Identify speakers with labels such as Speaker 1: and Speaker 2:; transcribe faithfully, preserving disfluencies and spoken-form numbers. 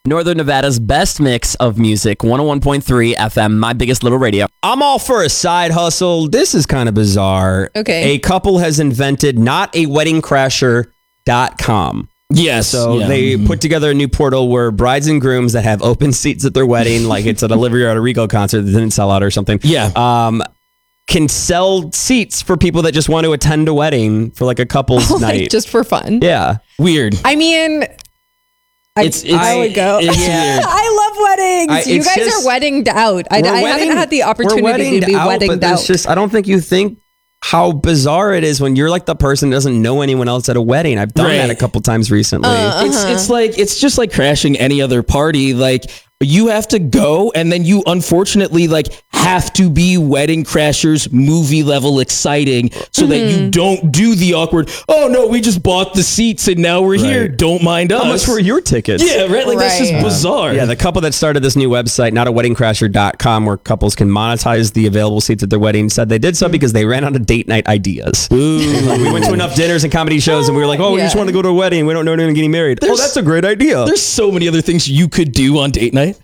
Speaker 1: Northern Nevada's best mix of music, one oh one point three F M, My Biggest Little Radio. I'm all for a side hustle. This is kind of bizarre.
Speaker 2: Okay.
Speaker 1: A couple has invented not a wedding crasher dot com.
Speaker 3: Yes.
Speaker 1: So
Speaker 3: yeah.
Speaker 1: they
Speaker 3: Mhm.
Speaker 1: put together a new portal where brides and grooms that have open seats at their wedding, like it's at Olivia Rodrigo concert that didn't sell out or something.
Speaker 3: Yeah.
Speaker 1: Um, can sell seats for people that just want to attend a wedding for like a couple's
Speaker 2: Like,
Speaker 1: night.
Speaker 2: just for fun.
Speaker 1: Yeah.
Speaker 3: Weird.
Speaker 2: I mean, I,
Speaker 3: It's- it's-
Speaker 2: I would go.
Speaker 3: it's weird.
Speaker 2: I love weddings.
Speaker 1: I-
Speaker 2: you
Speaker 1: it's
Speaker 2: guys
Speaker 1: just-
Speaker 2: are weddinged out. I,
Speaker 1: We're
Speaker 2: I
Speaker 1: wedding-
Speaker 2: haven't had the
Speaker 1: we're
Speaker 2: opportunity
Speaker 1: weddinged
Speaker 2: to be
Speaker 1: out,
Speaker 2: weddinged
Speaker 1: but there's
Speaker 2: out.
Speaker 1: just I don't think you think how bizarre it is when you're like the person that doesn't know anyone else at a wedding. I've done
Speaker 3: Right.
Speaker 1: that a couple times recently.
Speaker 2: Uh,
Speaker 3: It's
Speaker 2: Uh-huh.
Speaker 3: it's like it's just like crashing any other party. Like you have to go, and then you unfortunately like have to be Wedding Crashers movie level exciting, so that
Speaker 2: Mm-hmm.
Speaker 3: you don't do the awkward. Oh no, we just bought the seats and now we're here.
Speaker 1: Right.
Speaker 3: Don't mind us.
Speaker 1: How much were your tickets?
Speaker 3: Yeah, right. Like that's just
Speaker 2: Right.
Speaker 3: bizarre.
Speaker 1: Yeah, the couple that started this new website, not a wedding crasher dot com, where couples can monetize the available seats at their wedding, said they did so because they ran out of date night ideas. Like, we went to enough dinners and comedy shows, and we were like, oh, we
Speaker 2: Yeah.
Speaker 1: just want to go to a wedding. We don't know anyone getting married.
Speaker 3: There's-
Speaker 1: oh, that's a great idea.
Speaker 3: There's so many other things you could do on date night.